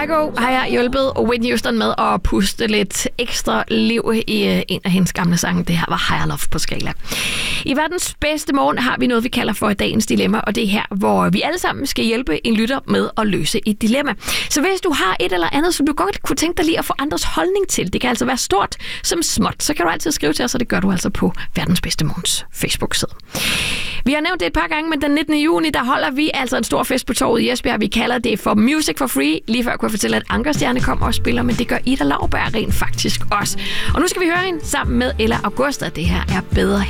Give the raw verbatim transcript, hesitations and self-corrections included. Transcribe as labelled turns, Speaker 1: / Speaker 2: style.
Speaker 1: Kygo har jeg hjulpet Whitney Houston med at puste lidt ekstra liv i en af hendes gamle sange. Det her var Higher Love på Skala. I verdens bedste morgen har vi noget, vi kalder for dagens dilemma, og det er her, hvor vi alle sammen skal hjælpe en lytter med at løse et dilemma. Så hvis du har et eller andet, som du godt kunne tænke dig lige at få andres holdning til, det kan altså være stort som småt, så kan du altid skrive til os, og det gør du altså på Verdens Bedste Morgens Facebook-side. Vi har nævnt det et par gange, men den nittende juni, der holder vi altså en stor fest på torvet i Esbjerg. Vi kalder det for Music for Free. Lige før kunne jeg fortælle, at Ankerstjerne kommer og spiller, men det gør Ida Lauberg rent faktisk også. Og nu skal vi høre hende sammen med Ella Augusta. Det her er Bedre